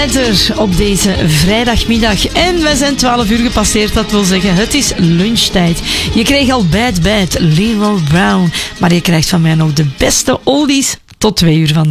Letter op deze vrijdagmiddag. En we zijn 12 uur gepasseerd, dat wil zeggen, het is lunchtijd. Je kreeg al Bad Bad, Leroy Brown. Maar je krijgt van mij nog de beste oldies tot 2 uur vandaag.